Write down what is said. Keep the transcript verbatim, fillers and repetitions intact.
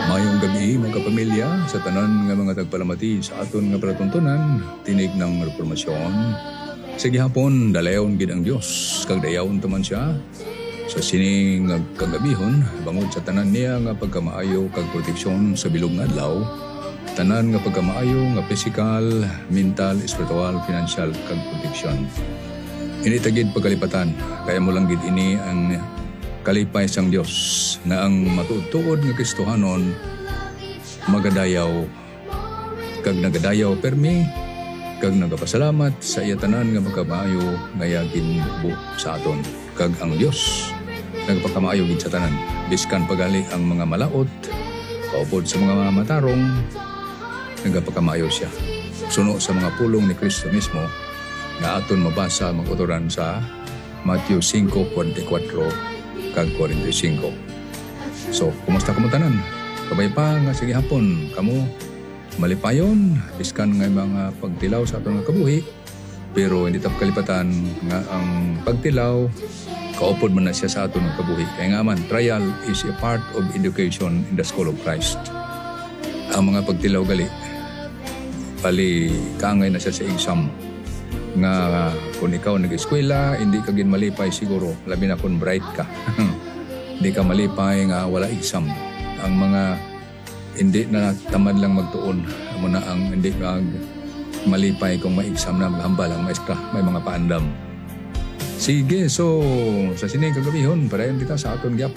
Mayong gabi mga kapamilya sa tanan nga mga tagpalamati sa aton nga palatuntunan tinig ng reformasyon. Sige hapon dalayon gid ang Dios kag dayawon taman siya sa sining nga kagabihon bangod sa tanan niya nga pagkamaayo kag proteksyon sa bilog nga adlaw. Tanan nga pagkamaayo nga physical, mental, spiritual, financial kag proteksyon. Ini tagid pagkalipatan kaya mo lang gid ini ang kalipay sang Dios na ang matuod-tuod nga Kristohanon magadayaw kag nagadayaw permi kag nagapasalamat sa iya tanan nga magkamaayo nga yagin bu sa aton kag ang Dios nagpakamaayo gid sa tanan biskan pagali ang mga malaot kaupod sa mga matarong nagpakamaayo siya suno sa mga pulong ni Kristo mismo nga aton mabasa mag-utoran sa Matthew five forty-four kag forty-five. So, kumusta kamo tanan? Kabay pa nga sige hapon kamo malipayon biskan nga mga pagtilaw sa aton nga kabuhi pero hindi tap kalipatan nga ang pagtilaw kaupod man na siya sa aton nga kabuhi kaya nga man trial is a part of education in the school of Christ. Ang mga pagtilaw gali pali kaangay na siya sa exam nga kung ikaw nag-eskwela, hindi ka gin malipay siguro, labi na kung bright ka. Hindi ka malipay nga wala exam. Ang mga hindi na tamad lang magtuon, amo na ang hindi ka malipay kung may exam na mahambal ang maestra, may mga paandam. Sige, so sa sining kagabihon, padayon kita sa aton gyap